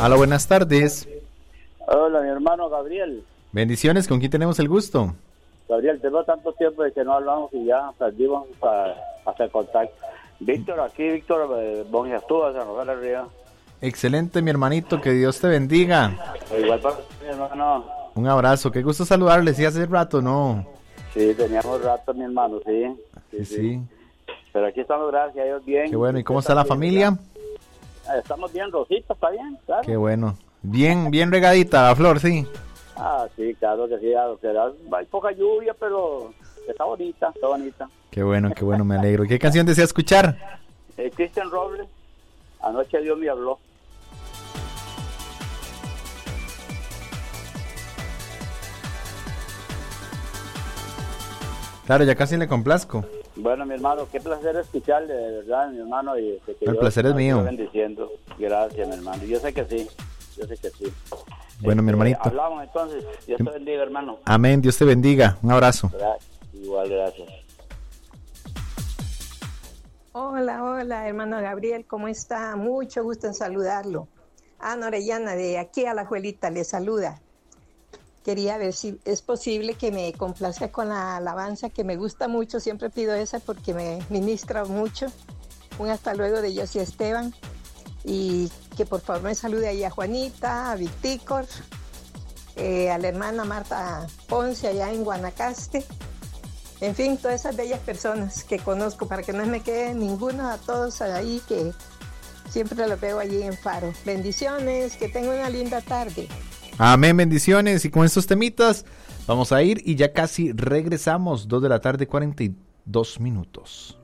Hola, buenas tardes. Hola, mi hermano Gabriel. Bendiciones, ¿con quién tenemos el gusto? Gabriel, tengo tanto tiempo de que no hablamos y ya perdimos hasta el contacto. Víctor, aquí, Víctor Bonjastúa, San Rafael del Río. Excelente, mi hermanito, que Dios te bendiga. Igual para mi hermano. Un abrazo, qué gusto saludarles, sí, hace rato, ¿no? Sí, teníamos rato, mi hermano, sí. Sí. Pero aquí estamos, gracias a Dios, bien. Qué bueno, ¿y cómo está la familia? Estamos bien, Rosita, ¿está bien? Claro. Qué bueno. Bien regadita la flor, sí. Sí, claro que sí, hay poca lluvia, pero está bonita, está bonita. Qué bueno, me alegro. ¿Qué canción desea escuchar? Cristian Robles, Anoche Dios me habló. Claro, ya casi le complazco. Bueno, mi hermano, qué placer escucharle, de verdad, mi hermano. Y que el placer es mío. Bendiciendo. Gracias, mi hermano. Yo sé que sí. Bueno, mi hermanito. Hablamos entonces. Dios te bendiga, hermano. Amén, Dios te bendiga. Un abrazo. Igual, gracias. Hola, hermano Gabriel, ¿cómo está? Mucho gusto en saludarlo. Ana Orellana, de aquí a la Juelita, le saluda. Quería ver si es posible que me complazca con la alabanza que me gusta mucho. Siempre pido esa porque me ministra mucho. Un hasta luego de José Esteban. Y que por favor me salude ahí a Juanita, a Victícor, a la hermana Marta Ponce allá en Guanacaste. En fin, todas esas bellas personas que conozco, para que no me quede ninguno, a todos ahí que siempre los veo allí en Faro. Bendiciones, que tengan una linda tarde. Amén, bendiciones. Y con estos temitas vamos a ir y ya casi regresamos. 2 de la tarde, 42 minutos.